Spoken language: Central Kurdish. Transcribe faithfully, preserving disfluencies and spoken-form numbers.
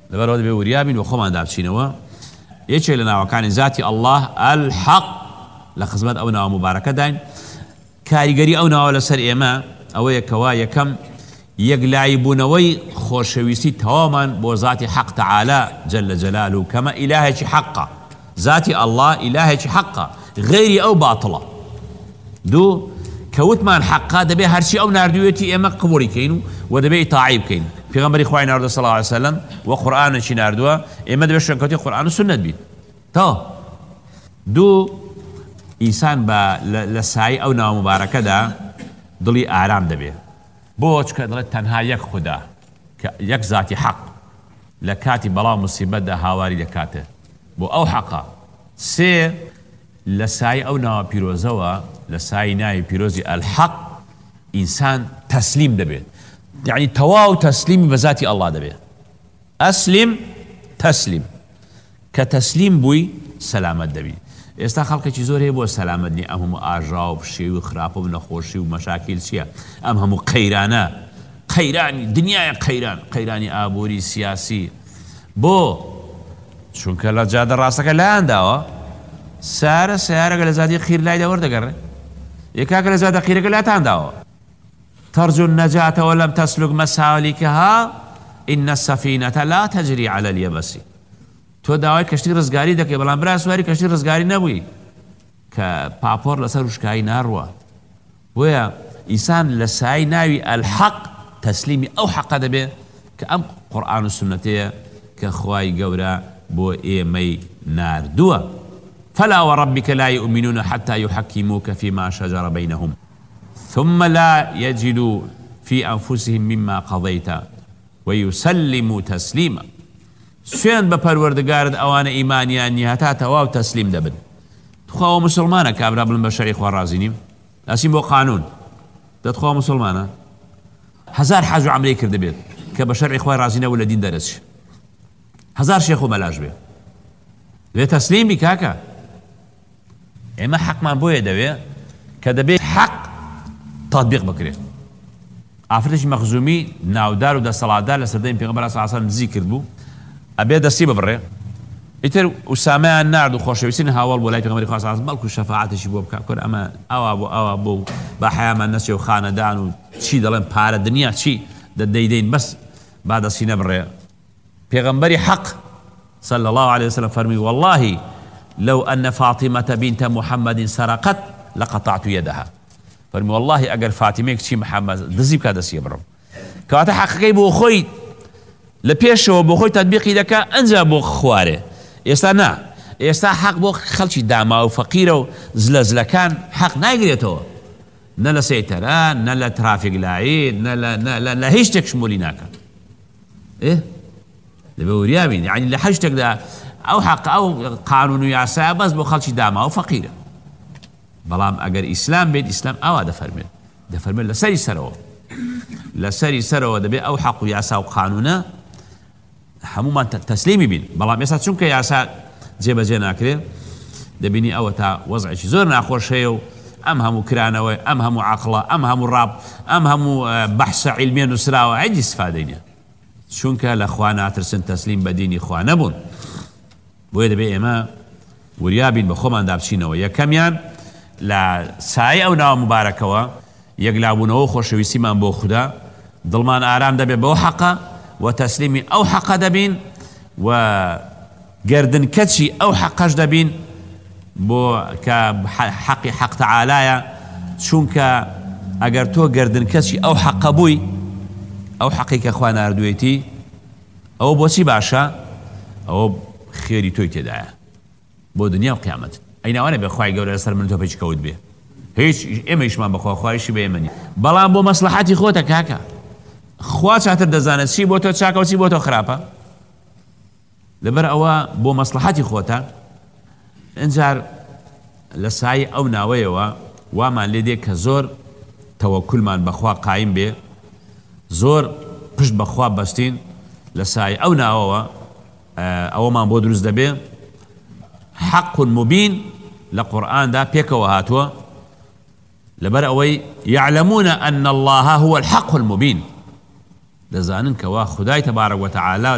لەبەرەوە دەبێ وریابین و خۆمان دابچینەوە یەکێک لە ناوەکانی ذاتی الله الحەق لە خزمەت ئەو ناوە مبارەکە داین. کاریگەری ئەو ناوە لەسەر ئێمە ئەوەیە کەوا یەکەم یەکلایبوونەوەی خۆشەویستی تەوامان بۆ ذاتی حەق تەعالا جەلە جەلالوه کەمە ئیلاهێکی حەقە. ذاتی الله ئیلاهێکی حەقە، غەیری ئەو باتڵە. دوو کەوتمان حەقا دەبێ هەرچی ئەو ناردووێتی ئێمە قبوڵی کەین و دەبێ ئیتاعی بکەین. پێغەمبەری خوای ناردووە صلی الله علیه وسلم و قورئانێکی ناردووە، ئێمە دەبێت شوێنکەوتی قورئان و سنت بین. تا دوو ئینسان بە لە سایە ئەو ناو مبارەکەدا دڵی ئارام دەبێ. بۆ چکە دەڵێت تەنها یەک خودا کە یەک ذاتی حەق لە کاتی بەڵاو موسیبەتدا هاواری دەکاتێ بۆ ئەو حەقە. سێ لە سایە ئەو ناوە پیرۆزەوە لە سایە ناوی پیرۆزی الحەق ئینسان تەسلیم دەبێت، یعنی تەواو تەسلیمی بە ذاتی ئەڵڵا دەبێت. ئەسلیم تەسلیم، کە تەسلیم بووی سەلامەت دەبی. ئێستا خەڵکێکی زۆر هەیە بۆ سەلامەت نی، ئەم هەموو ئاژا و پشێوی و خراپە و نەخۆشی و مەشاکیل چییە؟ ئەم هەموو قەیرانە، قەیرانی دنیای قەیران، قەیرانی ئابووری سیاسی. بۆ چونکە لە جادە ڕاستەکە لایانداوە سارە سیارەکە لە زادی قیر لای دەوەردەگەڕێ، یەکاکە لە زادە قیرەکە لاتانداوە. ترجو النجاة ولم تسلك مسالكها إن السفينة لا تجري على اليبس. تۆ داوای کەشتی ڕزگاری دەکەی بەڵام برا سواری کەشتی ڕزگاری نەبووی کە پاپۆر لەسەر وشکایی ناڕوە. بۆیە ئینسان لە سای ناوی الحەق تەسلیمی ئەو حەقە دەبێ کە ئەم قورئان و سنەتەیە کە خوای گەورە بۆ ئێمەی ناردووە. فلا وربك لا يؤمنون حتى يحكموك فيما شجر بينهم ثم لا يجدوا في أنفسهم مما قضيت ويسلموا تسليما. سوێن بە پەروەردگارت ئەوانە ئیمانیان نیە هەتا تەواو تەسلیم دەبن. تخواوە مسلمانە کابرا بڵن بە شەریع خوا ڕازی نیم، ئەچین بۆ قانون دەتخوا مسلمانە هەزار حەج و عەمرەی کرد بێت کە بە شەریع خوای ڕازی نەبوو لە دین دەرەچێ، هەزار شێخ و مەلاژ بێ بێ تەسلیمی کاکە. ئێمە حەقمان بۆیە دەوێ کە دەبێت حەق تەطبیق بکرێت. ئافرەتێکی مەخزومی ناودار و دەسەڵاتدار لە سەردەمی پێغەمبەر صلی الله علیه وسلم دزی کرد بوو، ئەبێ دەستی ببڕێ. ئیتر ئوسامەیان نارد و خۆشەویستین هاوڵ بۆ لای پێغەمبەری خوا صلی الله علیه وسلم بەڵکو شەفاعەتێکی بۆ بکات کورد ئەمە ئەوا بۆ ئەوا بۆ با حەیامان نەچێ و خانەدان و چی دەڵێن پارە دنیا چی دەدەیدەین بەس با دەستی نەبڕێ. پێغەمبەری حەق صلى الله عليه وسلم فرمي والله لو أن فاطمة بنت محمد سرقت لقطعت يدها. فرمي والله أجر فاطمة كشي محمد دزيب كذا سيبرم كواتا حقيقي بو خوي لبيش وبو خوي تطبيقي لك أنزل بو خواره يستنا يستا حق بو خلشي داما وفقيره وزلزله كان حق نايقريته نلا سيتران نلا ترافيق لاعين نلا نلا لا هيش تكشموليناك إيه لبوريابين يعني اللي حاجتك ده أو حق أو قانون ياسا بس بو خلشي داما وفقيره بلام أجر إسلام بيد إسلام أو هذا فرمل ده فرمل لسري سروا لسري سروا ده بي أو حق ياسا وقانونه حموما تسليمي بين بلام ياسا شنك ياسا جيبا جينا كريم ده بيني أو تا وضع شي زورنا أخور شيء أم همو كرانوي أم همو عقله أم همو راب أم همو بحث علمي نسراوي عندي استفادين شنك لأخوانا ترسن تسليم بديني إخوانا بون بويدا بي إما وريابين بخومان دابشينو يا كميان لا ساي أو ناو مباركوا يقلابونو خوشويسي من بو خدا ظلمان آرام دبي بو حقا وتسليمي أو حقا دبين وقردن كتشي أو حقاش دبين بو كحقي حق تعالايا شونك اگر تو قردن كتشي أو حقا بوي أو حقيك أخوانا أردويتي أو بوسي باشا أو خيري توي تدايا بو دنيا وقيامت أين أنا بخواي قولي لسر من تو بيش كود بيه هيش إما إيشمان بخوا خوايشي بيمني بلان بو مصلحاتي خوتك هكا خوا شاتر دزانت شي بو تو تشاكا وشي بو تو خرابا لبر أوا بو مصلحاتي خوتا انجار لساي أو ناويوا وامان لديك زور توكل من بخوا قايم بيه زور پشت بخوا بستين لساي أو ناووا أو ما بو دروز دبيه حق مبين لقرآن دا بيك وهاتوا لبر أوي يعلمون أن الله هو الحق المبين لزانن كوا خداي تبارك وتعالى